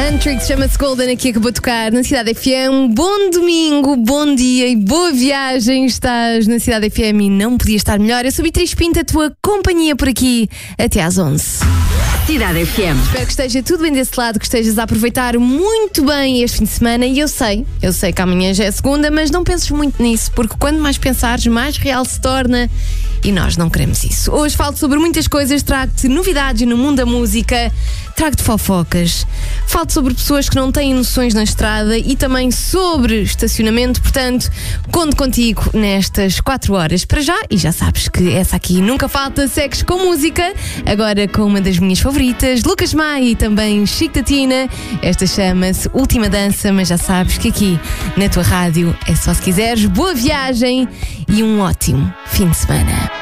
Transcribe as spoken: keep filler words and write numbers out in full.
Huntrix chama-se Golden, aqui acabou de tocar na Cidade F M. Um bom domingo, bom dia e boa viagem. Estás na Cidade F M e não podia estar melhor. Eu sou Beatriz Pinto, a tua companhia por aqui até às onze. Cidade F M. Espero que esteja tudo bem desse lado, que estejas a aproveitar muito bem este fim de semana. E eu sei, eu sei que amanhã já é segunda, mas não penses muito nisso, porque quando mais pensares, mais real se torna. E nós não queremos isso. Hoje falo sobre muitas coisas, trago-te novidades no mundo da música, trago-te fofocas, falo sobre pessoas que não têm noções na estrada e também sobre estacionamento. Portanto, conto contigo nestas quatro horas para já. E já sabes que essa aqui nunca falta. Segues com música, agora com uma das minhas favoritas, Lucas Maia e também Chico Tatina. Esta chama-se Última Dança, mas já sabes que aqui na tua rádio é só se quiseres. Boa viagem e um ótimo fim de semana.